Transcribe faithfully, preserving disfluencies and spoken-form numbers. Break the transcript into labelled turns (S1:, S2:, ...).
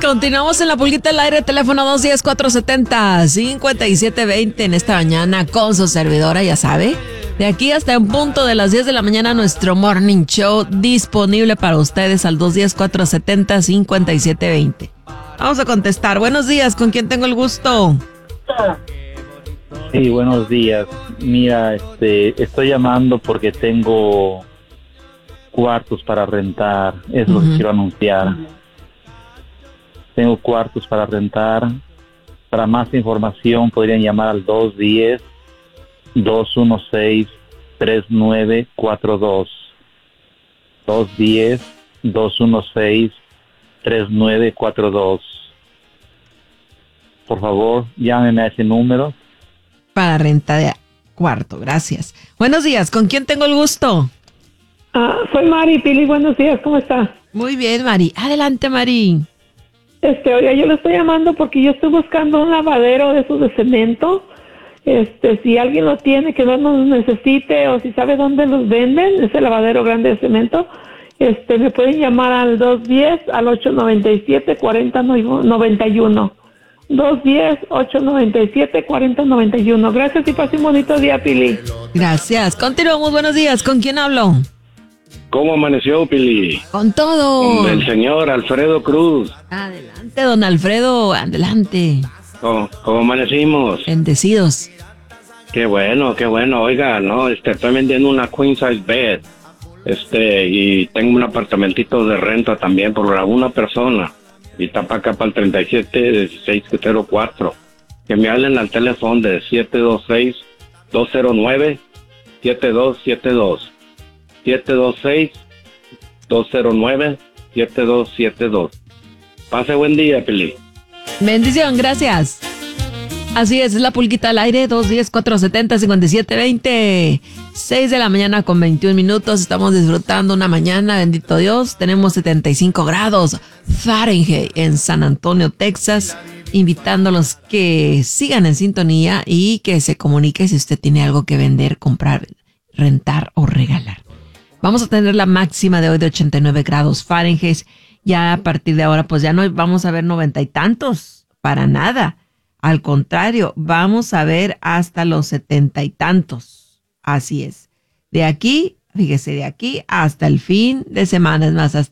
S1: Continuamos en la pulguita del aire, teléfono dos uno cero, cuatro siete cero, cinco siete dos cero en esta mañana con su servidora, ya sabe. De aquí hasta en punto de las diez de la mañana, nuestro Morning Show disponible para ustedes al dos uno cero, cuatro siete cero, cinco siete dos cero. Vamos a contestar. Buenos días, ¿con quién tengo el gusto?
S2: Sí, buenos días. Mira, este, estoy llamando porque tengo cuartos para rentar. Es lo uh-huh. que quiero anunciar. Tengo cuartos para rentar. Para más información podrían llamar al dos uno cero, dos uno seis, tres nueve cuatro dos. dos uno cero, dos uno seis, tres nueve cuatro dos. Por favor, llámenme a ese número.
S1: Para renta de cuarto, gracias. Buenos días, ¿con quién tengo el gusto?
S3: Ah, soy Mari, Pili, buenos días, ¿cómo está?
S1: Muy bien, Mari. Adelante, Mari.
S3: Este, oiga, yo le estoy llamando porque yo estoy buscando un lavadero de esos de cemento. Este, si alguien lo tiene, que no nos necesite, o si sabe dónde los venden, ese lavadero grande de cemento, este, me pueden llamar al dos uno cero, al ocho nueve siete, cuatro cero nueve uno. dos uno cero, ocho nueve siete, cuatro cero nueve uno. Gracias y pase un bonito día, Pili.
S1: Gracias. Continuamos. Buenos días. ¿Con quién hablo?
S4: ¿Cómo amaneció, Pili?
S1: Con todo.
S4: Con el señor Alfredo Cruz.
S1: Adelante, don Alfredo. Adelante.
S4: ¿Cómo, cómo amanecimos?
S1: Bendecidos.
S4: Qué bueno, qué bueno. Oiga, no, este, estoy vendiendo una queen size bed. Este, y tengo un apartamentito de renta también por una persona. Y está para acá para el treinta y siete dieciséis cero cuatro. Que me hablen al teléfono de siete dos seis, dos cero nueve, siete dos siete dos. siete dos seis, dos cero nueve, siete dos siete dos. Pase buen día, Pili.
S1: Bendición, gracias. Así es, es la pulquita al aire, dos uno cero, cuatro siete cero, cinco siete dos cero. seis de la mañana con veintiún minutos. Estamos disfrutando una mañana, bendito Dios. Tenemos setenta y cinco grados Fahrenheit en San Antonio, Texas. Invitándolos que sigan en sintonía y que se comunique si usted tiene algo que vender, comprar, rentar o regalar. Vamos a tener la máxima de hoy de ochenta y nueve grados Fahrenheit. Ya a partir de ahora, pues ya no vamos a ver noventa y tantos, para nada. Al contrario, vamos a ver hasta los setenta y tantos. Así es. De aquí, fíjese, de aquí hasta el fin de semana, es más, hasta